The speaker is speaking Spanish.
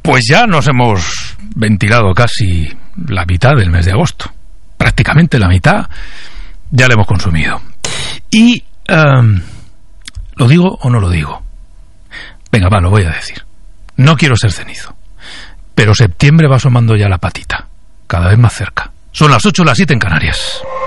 Pues ya nos hemos ventilado casi la mitad del mes de agosto. Prácticamente la mitad ya la hemos consumido. Y... ¿lo digo o no lo digo? Venga, va, lo voy a decir. No quiero ser cenizo, pero septiembre va asomando ya la patita, cada vez más cerca. Son las 8 o las 7 en Canarias.